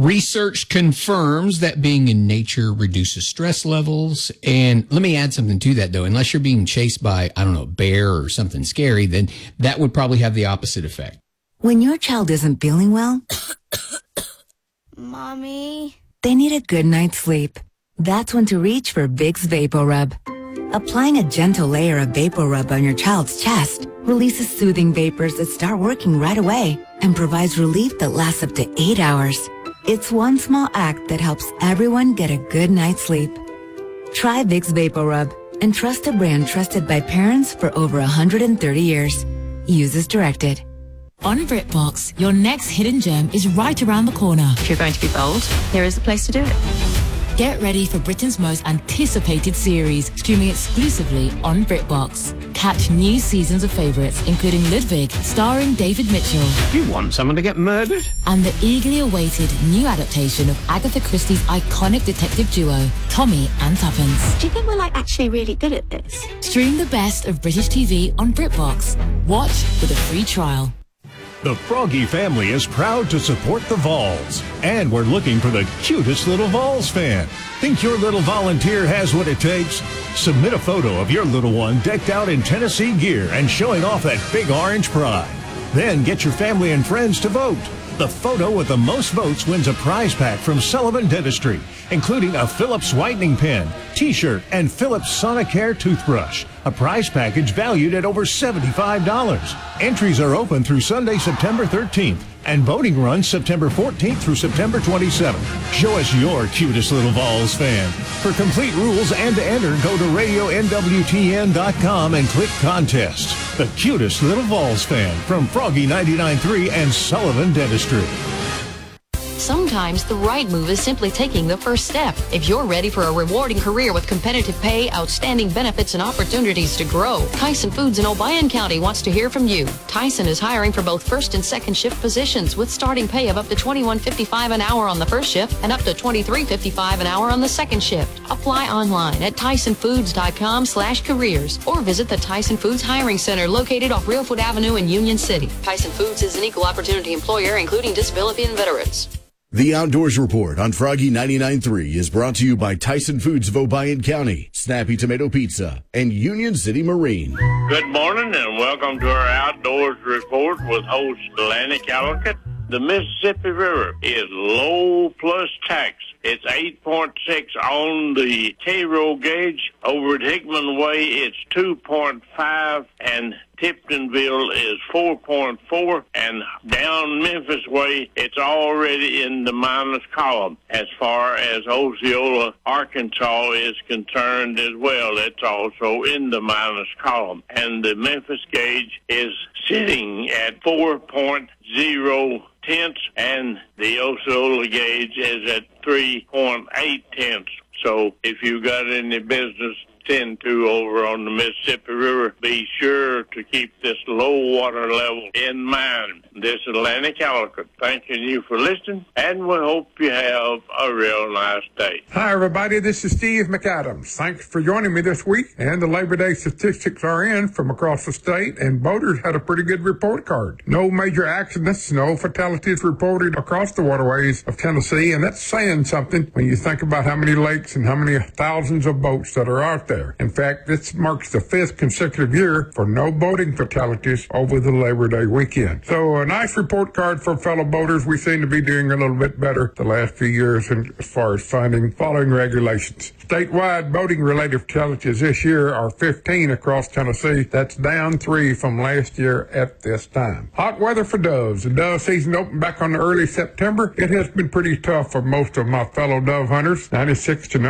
Research confirms that being in nature reduces stress levels. And let me add something to that, though. Unless you're being chased by, I don't know, a bear or something scary, then that would probably have the opposite effect. When your child isn't feeling well, Mommy, they need a good night's sleep. That's when to reach for Vicks VapoRub. Applying a gentle layer of VapoRub on your child's chest releases soothing vapors that start working right away and provides relief that lasts up to 8 hours. It's one small act that helps everyone get a good night's sleep. Try Vicks VapoRub and trust a brand trusted by parents for over 130 years. Use as directed. On BritBox, your next hidden gem is right around the corner. If you're going to be bold, here is the place to do it. Get ready for Britain's most anticipated series, streaming exclusively on BritBox. Catch new seasons of favourites, including Ludwig, starring David Mitchell. You want someone to get murdered? And the eagerly awaited new adaptation of Agatha Christie's iconic detective duo, Tommy and Tuppence. Do you think we're actually really good at this? Stream the best of British TV on BritBox. Watch with a free trial. The Froggy family is proud to support the Vols, and we're looking for the cutest little Vols fan. Think your little volunteer has what it takes? Submit a photo of your little one decked out in Tennessee gear and showing off that big orange pride. Then get your family and friends to vote. The photo with the most votes wins a prize pack from Sullivan Dentistry, including a Philips whitening pen, t-shirt, and Philips Sonicare toothbrush. A prize package valued at over $75. Entries are open through Sunday, September 13th, and voting runs September 14th through September 27th. Show us your cutest little Vols fan. For complete rules and to enter, go to RadioNWTN.com and click Contests. The cutest little Vols fan from Froggy 99.3 and Sullivan Dentistry. Sometimes the right move is simply taking the first step. If you're ready for a rewarding career with competitive pay, outstanding benefits, and opportunities to grow, Tyson Foods in Obion County wants to hear from you. Tyson is hiring for both first and second shift positions with starting pay of up to $21.55 an hour on the first shift and up to $23.55 an hour on the second shift. Apply online at TysonFoods.com/careers or visit the Tyson Foods Hiring Center located off Reelfoot Avenue in Union City. Tyson Foods is an equal opportunity employer, including disability and veterans. The Outdoors Report on Froggy 99.3 is brought to you by Tyson Foods of Obion County, Snappy Tomato Pizza, and Union City Marine. Good morning and welcome to our Outdoors Report with host Lanny Callowcut. The Mississippi River is low plus tax. It's 8.6 on the Cairo gauge. Over at Hickman Way, it's 2.5, and Tiptonville is 4.4, and down Memphis Way, it's already in the minus column. As far as Osceola, Arkansas is concerned as well, it's also in the minus column. And the Memphis gauge is sitting at 4.0 tenths, and the Osceola gauge is at 3.8 tenths. So if you got any business tend to over on the Mississippi River, be sure to keep this low water level in mind. This is Lanny Callowcut thanking you for listening, and we hope you have a real nice day. Hi, everybody. This is Steve McAdams. Thanks for joining me this week. And the Labor Day statistics are in from across the state, and boaters had a pretty good report card. No major accidents, no fatalities reported across the waterways of Tennessee, and that's saying something when you think about how many lakes and how many thousands of boats that are out there. In fact, this marks the 5th consecutive year for no boating fatalities over the Labor Day weekend. So a nice report card for fellow boaters. We seem to be doing a little bit better the last few years as far as following regulations. Statewide boating-related fatalities this year are 15 across Tennessee. That's down 3 from last year at this time. Hot weather for doves. The dove season opened back on early September. It has been pretty tough for most of my fellow dove hunters. 96 to